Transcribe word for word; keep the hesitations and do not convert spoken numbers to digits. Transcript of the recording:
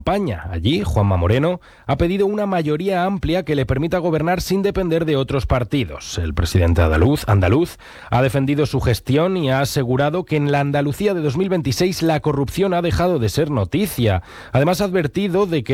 España. Allí, Juanma Moreno ha pedido una mayoría amplia que le permita gobernar sin depender de otros partidos. El presidente andaluz, andaluz ha defendido su gestión y ha asegurado que en la Andalucía de dos mil veintiséis la corrupción ha dejado de ser noticia. Además, ha advertido de que